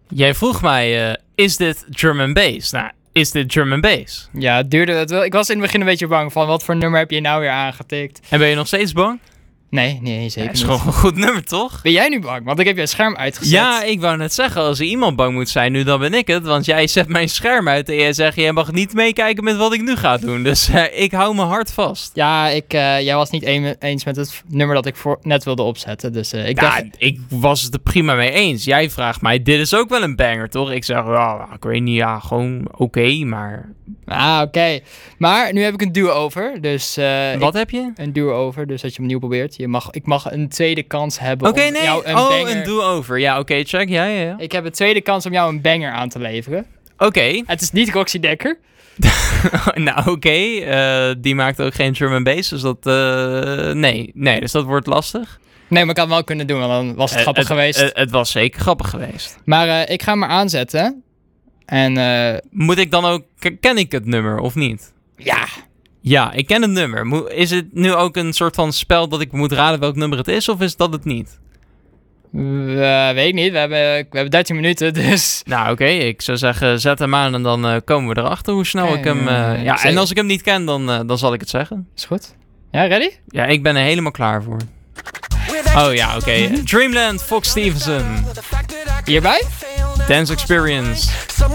Jij vroeg mij, is dit drum and bass? Nou, is dit drum and bass? Ja, het duurde het wel. Ik was in het begin een beetje bang van wat voor nummer heb je nou weer aangetikt. En ben je nog steeds bang? Nee, zeker Het is niet. gewoon een goed nummer, toch? Ben jij nu bang? Want ik heb je scherm uitgezet. Ja, ik wou net zeggen, als er iemand bang moet zijn nu, dan ben ik het. Want jij zet mijn scherm uit en jij zegt, jij mag niet meekijken met wat ik nu ga doen. Dus ik hou me hard vast. Ja, jij was niet eens met het nummer dat ik net wilde opzetten. Dus ik dacht... Ik was het er prima mee eens. Jij vraagt mij, dit is ook wel een banger, toch? Ik zeg, ik weet niet, ja, gewoon oké, maar... Oké. Maar nu heb ik een do-over. Dus, Wat heb je? Een do-over, dus dat je hem opnieuw probeert. Ik mag een tweede kans hebben Oké, om nee. jou een banger... een do-over. Ja, oké, check. Ja. Ik heb een tweede kans om jou een banger aan te leveren. Oké. Het is niet Roxy Dekker. Nou, oké. Die maakt ook geen drum and bass, dus dat... Nee, dus dat wordt lastig. Nee, maar ik had het wel kunnen doen, want dan was het grappig geweest. Het was zeker grappig geweest. Maar ik ga hem maar aanzetten. En... Moet ik dan ook... Ken ik het nummer, of niet? Ja. Ja, ik ken het nummer. Is het nu ook een soort van spel dat ik moet raden welk nummer het is, of is dat het niet? Weet ik niet. We hebben 13 minuten, dus... Nou, oké. Ik zou zeggen, zet hem aan en dan komen we erachter hoe snel ik hem... en als ik hem niet ken, dan zal ik het zeggen. Is goed. Ja, ready? Ja, ik ben er helemaal klaar voor. Oh ja, oké. Dreamland, Fox Stevenson. Hierbij? Dance Experience.